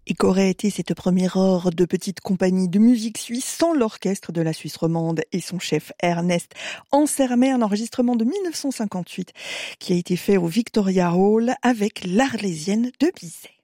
Et qu'aurait été cette première heure de petite compagnie de musique suisse sans l'orchestre de la Suisse romande et son chef Ernest Ansermet, un enregistrement de 1958 qui a été fait au Victoria Hall avec l'Arlésienne de Bizet.